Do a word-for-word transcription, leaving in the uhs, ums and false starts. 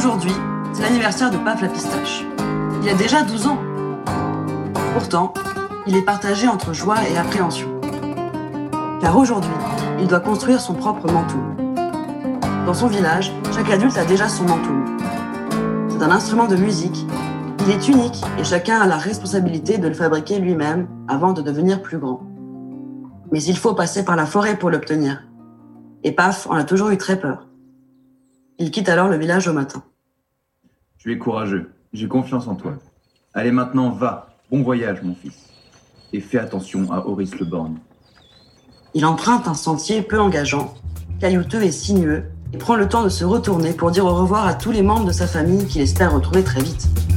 Aujourd'hui, c'est l'anniversaire de Paf la pistache. Il a déjà douze ans. Pourtant, il est partagé entre joie et appréhension. Car aujourd'hui, il doit construire son propre manteau. Dans son village, chaque adulte a déjà son manteau. C'est un instrument de musique. Il est unique et chacun a la responsabilité de le fabriquer lui-même avant de devenir plus grand. Mais il faut passer par la forêt pour l'obtenir. Et Paf en a toujours eu très peur. Il quitte alors le village au matin. Tu es courageux, j'ai confiance en toi. Allez maintenant, va, bon voyage mon fils. Et fais attention à Horace le Borgne. Il emprunte un sentier peu engageant, caillouteux et sinueux, et prend le temps de se retourner pour dire au revoir à tous les membres de sa famille qu'il espère retrouver très vite.